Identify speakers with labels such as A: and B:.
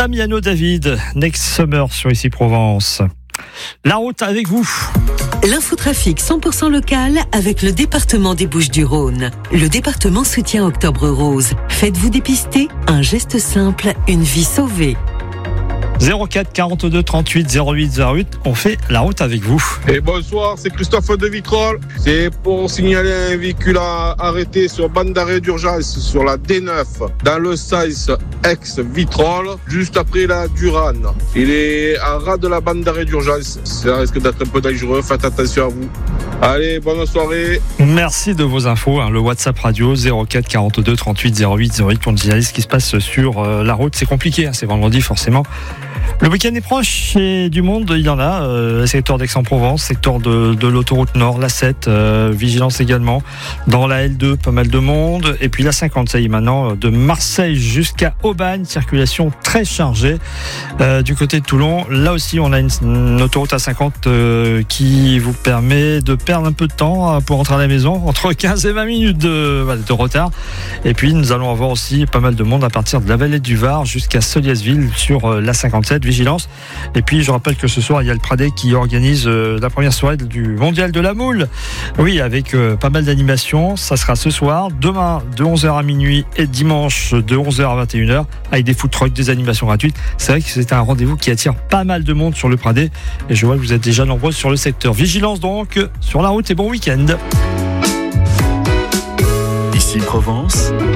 A: Damiano David, Next Summer sur Ici Provence. La route avec vous.
B: L'infotrafic 100% local avec le département des Bouches-du-Rhône. Le département soutient Octobre Rose. Faites-vous dépister, un geste simple, une vie sauvée.
A: 04 42 38 08 08, on fait la route avec vous.
C: Et bonsoir, c'est Christophe de Vitrolles. C'est pour signaler un véhicule arrêté sur bande d'arrêt d'urgence sur la D9 dans le sens ex-Vitrolles, juste après la Durane. Il est en ras de la bande d'arrêt d'urgence. Ça risque d'être un peu dangereux, faites attention à vous. Allez, bonne soirée.
A: Merci de vos infos. Le WhatsApp radio 04 42 38 08 08. On dit ce qui se passe sur la route. C'est compliqué, c'est vendredi forcément. Le week-end est proche et du monde, il y en a. Secteur d'Aix-en-Provence, secteur de l'autoroute Nord, la 7, vigilance également. Dans la L2, pas mal de monde. Et puis la 50, ça y est maintenant, de Marseille jusqu'à Aubagne, circulation très chargée. Du côté de Toulon, là aussi, on a une autoroute A50 qui vous permet de perdre un peu de temps pour rentrer à la maison, entre 15 et 20 minutes de retard. Et puis, nous allons avoir aussi pas mal de monde à partir de la vallée du Var jusqu'à Soliasville sur la 57, vigilance. Et puis, je rappelle que ce soir, il y a le Pradé qui organise la première soirée du Mondial de la Moule. Oui, avec pas mal d'animations. Ça sera ce soir, demain de 11h à minuit et dimanche de 11h à 21h avec des food trucks, des animations gratuites. C'est vrai que c'est un rendez-vous qui attire pas mal de monde sur le Pradé. Et je vois que vous êtes déjà nombreux sur le secteur. Vigilance donc sur la route et bon week-end.
D: Ici Provence,